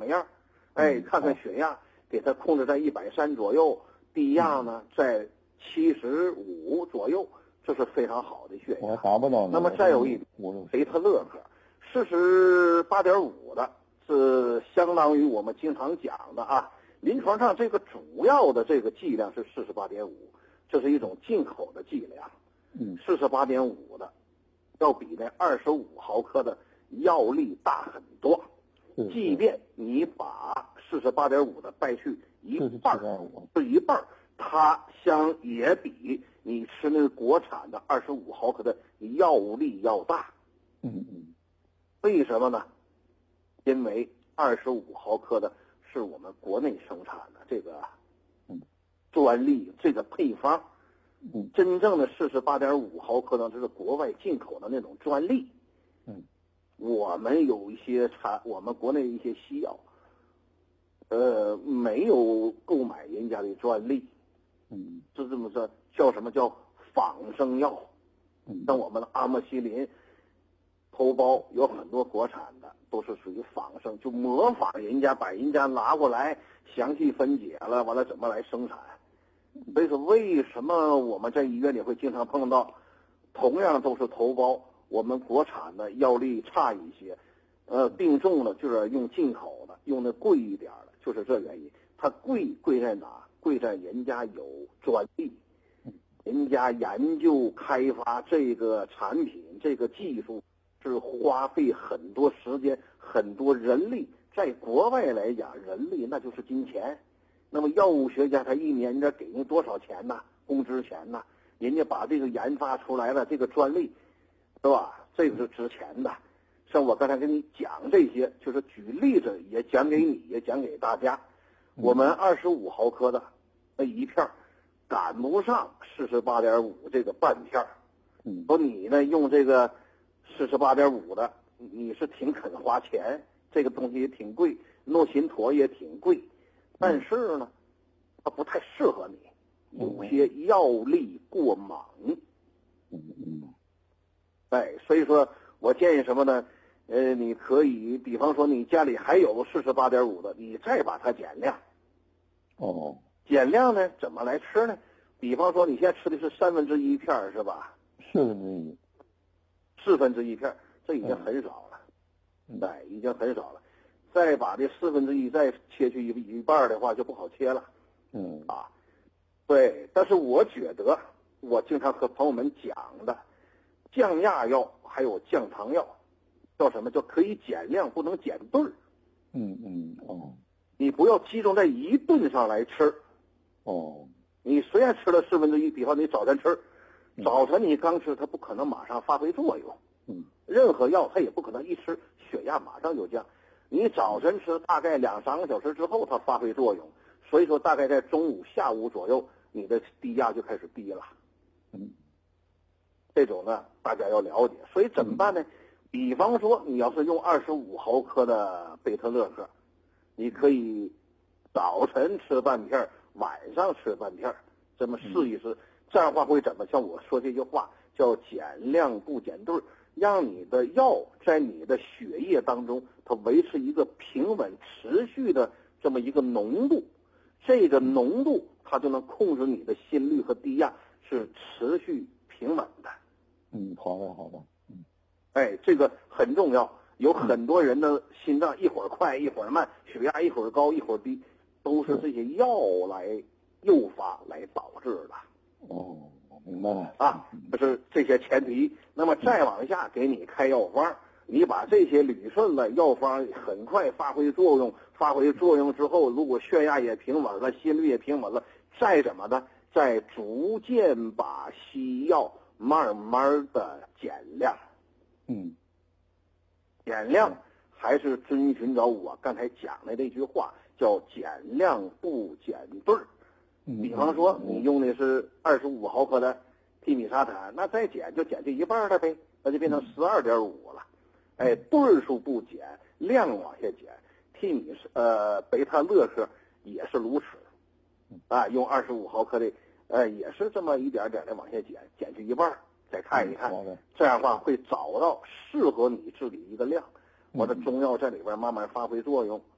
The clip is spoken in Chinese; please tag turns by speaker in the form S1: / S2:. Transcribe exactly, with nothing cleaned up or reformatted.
S1: 样，哎，看看血压，给它控制在一百三左右，低压呢在七十五左右，这是非常好的血压。
S2: 我达不到。
S1: 那么再有一贝塔勒克，四十八点五的是相当于我们经常讲的啊，临床上这个主要的这个剂量是四十八点五，这是一种进口的剂量。
S2: 嗯，
S1: 四十八点五的要比那二十五毫克的药力大很多。即便你把四十八点五的掰去一半，是一半，它相也比你吃那个国产的二十五毫克的药力要大。
S2: 嗯嗯，
S1: 为什么呢？因为二十五毫克的是我们国内生产的这个专利，这个配方。
S2: 嗯，
S1: 真正的四十八点五毫克呢，这是国外进口的那种专利。
S2: 嗯，
S1: 我们有一些产，我们国内一些西药，呃，没有购买人家的专利。
S2: 嗯，
S1: 是这么说，叫什么叫仿生药？
S2: 嗯，
S1: 像我们的阿莫西林、头孢有很多国产的都是属于仿生，就模仿人家，把人家拿过来详细分解了，完了怎么来生产。所以说，为什么我们在医院里会经常碰到，同样都是头孢，我们国产的药力差一些，呃，病重了就是用进口的，用的贵一点的，就是这原因。它贵贵在哪？贵在人家有专利，人家研究开发这个产品，这个技术是花费很多时间、很多人力。在国外来讲，人力那就是金钱。那么药物学家他一年人家给人多少钱呢？工资钱呢？人家把这个研发出来了，这个专利，是吧？这个是值钱的。像我刚才跟你讲这些，就是举例子也讲给你，也讲给大家。我们二十五毫克的那一片赶不上四十八点五这个半片。
S2: 嗯，
S1: 说你呢用这个四十八点五的，你是挺肯花钱，这个东西也挺贵，诺辛妥也挺贵。但是呢，它不太适合你，有些药力过猛。
S2: 嗯嗯，
S1: 哎，所以说我建议什么呢？呃，你可以，比方说你家里还有四十八点五的，你再把它减量。
S2: 哦，
S1: 减量呢，怎么来吃呢？比方说你现在吃的是三分之一片是吧？
S2: 四分之一，
S1: 四分之一片，这已经很少了。
S2: 嗯，
S1: 哎，已经很少了。再把这四分之一再切去一一半的话，就不好切了。
S2: 嗯
S1: 啊，对。但是我觉得，我经常和朋友们讲的，降压药还有降糖药，叫什么叫可以减量，不能减顿儿。
S2: 嗯嗯哦
S1: 你不要集中在一顿上来吃。
S2: 哦，
S1: 你虽然吃了四分之一，比方你早晨吃，
S2: 嗯
S1: 早晨你刚吃，它不可能马上发挥作用。
S2: 嗯，
S1: 任何药它也不可能一吃血压马上就降。你早晨吃大概两三个小时之后，它发挥作用，所以说大概在中午、下午左右，你的低压就开始低了。
S2: 嗯，
S1: 这种呢，大家要了解。所以怎么办呢？比方说，你要是用二十五毫克的贝特勒克，你可以早晨吃半片，晚上吃半片，这么试一试。这样的话会怎么？像我说这句话叫减量不减顿，让你的药在你的血液当中，它维持一个平稳持续的这么一个浓度，这个浓度它就能控制你的心率和低压是持续平稳的。
S2: 嗯，好的好的，嗯，
S1: 哎，这个很重要。有很多人的心脏一会儿快一会儿慢，血压一会儿高一会儿低，都是这些药来诱发来导致的。
S2: 哦，明白了
S1: 啊，这是这些前提。那么再往下给你开药方，你把这些捋顺了，药方很快发挥作用。发挥作用之后，如果血压也平稳了，心率也平稳了，再怎么的，再逐渐把西药慢慢的减量。
S2: 嗯，
S1: 减量还是遵循着我刚才讲的那句话，叫减量不减顿儿。比方说，你用的是二十五毫克的替米沙坦，那再减就减去一半了呗，那就变成十二点五了。哎，顿数不减，量往下减。替米呃贝塔勒克也是如此，啊，用二十五毫克的，呃，也是这么一点点的往下减，减去一半，再看一看，这样的话会找到适合你自己一个量。我的中药在里边慢慢发挥作用，